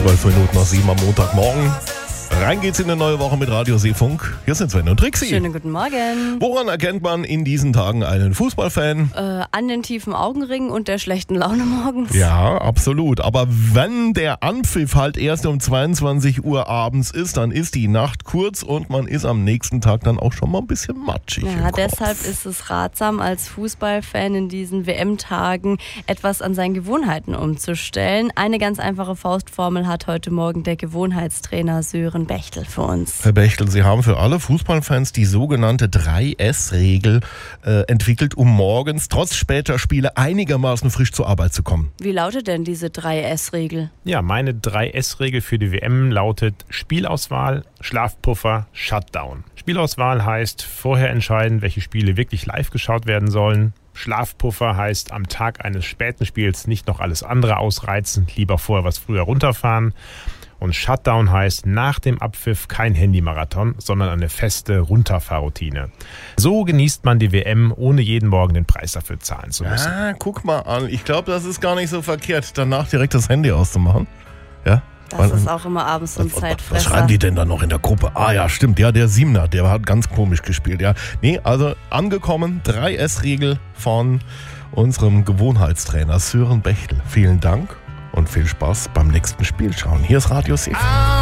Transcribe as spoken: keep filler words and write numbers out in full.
Zwölf Minuten nach sieben am Montagmorgen. Rein geht's in eine neue Woche mit Radio Seefunk. Hier sind Sven und Trixi. Schönen guten Morgen. Woran erkennt man in diesen Tagen einen Fußballfan? Äh, an den tiefen Augenringen und der schlechten Laune morgens. Ja, absolut. Aber wenn der Anpfiff halt erst um zweiundzwanzig Uhr abends ist, dann ist die Nacht kurz und man ist am nächsten Tag dann auch schon mal ein bisschen matschig. Ja, deshalb ist es ratsam, als Fußballfan in diesen W M-Tagen etwas an seinen Gewohnheiten umzustellen. Eine ganz einfache Faustformel hat heute Morgen der Gewohnheitstrainer Sören Bechtel für uns. Herr Bechtel, Sie haben für alle Fußballfans die sogenannte drei S Regel äh, entwickelt, um morgens trotz später Spiele einigermaßen frisch zur Arbeit zu kommen. Wie lautet denn diese drei S Regel? Ja, meine drei S Regel für die W M lautet Spielauswahl, Schlafpuffer, Shutdown. Spielauswahl heißt vorher entscheiden, welche Spiele wirklich live geschaut werden sollen. Schlafpuffer heißt am Tag eines späten Spiels nicht noch alles andere ausreizen, lieber vorher was früher runterfahren. Und Shutdown heißt nach dem Abpfiff kein Handymarathon, sondern eine feste Runterfahrroutine. So genießt man die W M, ohne jeden Morgen den Preis dafür zahlen zu müssen. Ah, guck mal an. Ich glaube, das ist gar nicht so verkehrt, danach direkt das Handy auszumachen. Ja? Das Weil, ist auch immer abends so ein was, Zeitfresser. was schreiben die denn da noch in der Gruppe? Ah ja, stimmt. Ja, der Siemner, der hat ganz komisch gespielt. Ja, nee, also angekommen, drei S Regel von unserem Gewohnheitstrainer Sören Bechtel. Vielen Dank. Und viel Spaß beim nächsten Spiel schauen. Hier ist Radio Seefunk.